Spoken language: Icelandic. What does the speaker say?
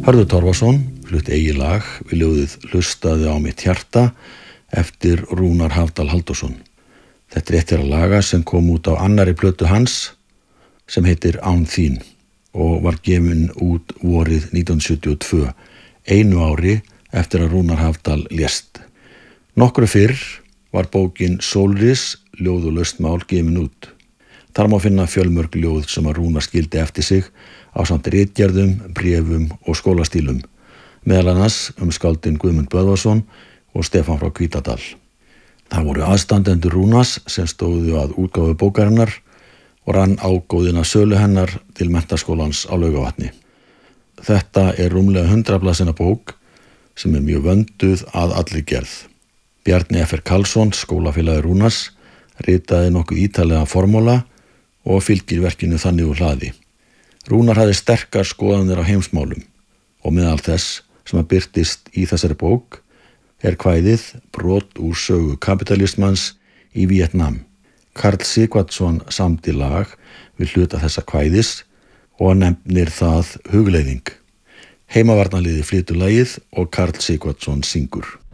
Hörður Torfason flutti eigið lag við ljóðið Hlustaðu á mitt hjarta eftir Rúnar Hafdal Halldórsson. Þetta eitt þeirra laga sem kom út á annarri plötu hans sem heitir Án þín og var gefin út vorið 1972, einu ári eftir að Rúnar Hafdal lést. Nokkru fyrr var bókin Sólris, ljóð og laust mál gefin út. Þar má finna fjölmörg ljóð sem að Rúnar skildi eftir sig ásamt ritgerðum, bréfum og skólastílum, meðal annars skáldin Guðmund Böðvarsson og Stefán frá Hvítadal. Það voru aðstandendur Rúnars sem stóðu að útgáfu bókarinnar og rann ágóðina sölu hennar til Menntaskólans á Laugavatni. Þetta er rúmlega 100 blaðsíðna bók sem er mjög vönduð að allri gerð. Bjarni F.R. Karlsson, skólafélagi Rúnars, ritaði nokkuð ítarlega formúla og fylgir verkinu þannig úr hlaði. Rúnar hafði sterkar skoðanir á heimsmálum og meðal þess sem að birtist í þessari bók er kvæðið Brot úr sögu kapitalismans í Víetnam. Karl Sighvatsson samdi lag við hluta þessa kvæðis og nefnir það Hugleiðing. Heimavarnarliðið flytur lagið og Karl Sighvatsson syngur.